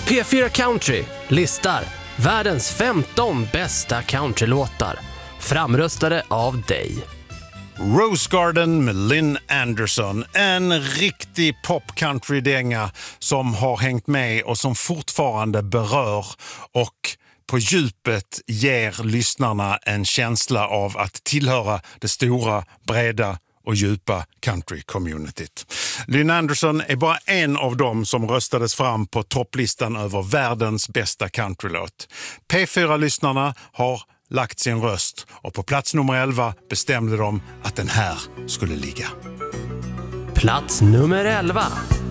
P4 Country listar världens 15 bästa countrylåtar, framröstade av dig. Rose Garden med Lynn Anderson. En riktig pop-country-dänga som har hängt med och som fortfarande berör och på djupet ger lyssnarna en känsla av att tillhöra det stora, breda och djupa country-communityt. Lynn Anderson är bara en av dem som röstades fram på topplistan över världens bästa countrylåt. P4-lyssnarna har lagt sin röst och på plats nummer 11 bestämde de att den här skulle ligga. Plats nummer 11.